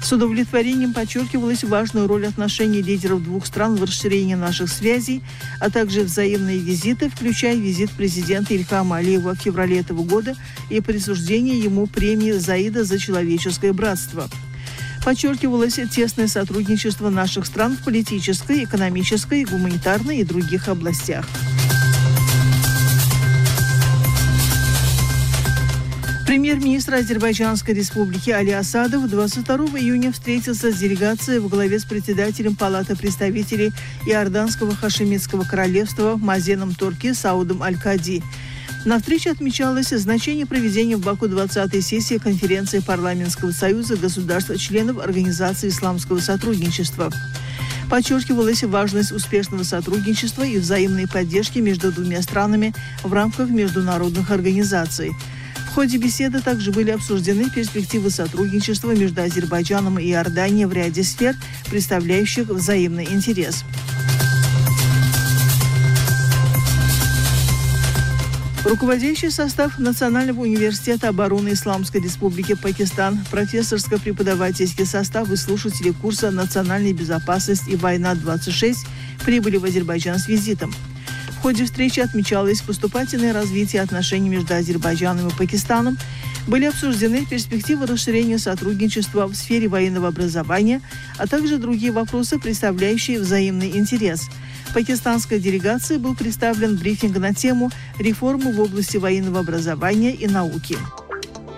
С удовлетворением подчеркивалась важную роль отношений лидеров двух стран в расширении наших связей, а также взаимные визиты, включая визит президента Ильхама Алиева в феврале этого года и присуждение ему премии Заида за человеческое братство. Подчеркивалось тесное сотрудничество наших стран в политической, экономической, гуманитарной и других областях. Премьер-министр Азербайджанской республики Али Асадов 22 июня встретился с делегацией во главе с председателем Палаты представителей Иорданского хашемитского королевства Мазеном Торки Саудом Аль-Кади. На встрече отмечалось значение проведения в Баку 20-й сессии конференции Парламентского союза государств-членов Организации исламского сотрудничества. Подчеркивалась важность успешного сотрудничества и взаимной поддержки между двумя странами в рамках международных организаций. В ходе беседы также были обсуждены перспективы сотрудничества между Азербайджаном и Иорданией в ряде сфер, представляющих взаимный интерес. Руководящий состав Национального университета обороны Исламской Республики Пакистан, профессорско-преподавательский состав и слушатели курса «Национальная безопасность и война-26» прибыли в Азербайджан с визитом. В ходе встречи отмечалось поступательное развитие отношений между Азербайджаном и Пакистаном. Были обсуждены перспективы расширения сотрудничества в сфере военного образования, а также другие вопросы, представляющие взаимный интерес. Пакистанской делегации был представлен брифинг на тему реформы в области военного образования и науки.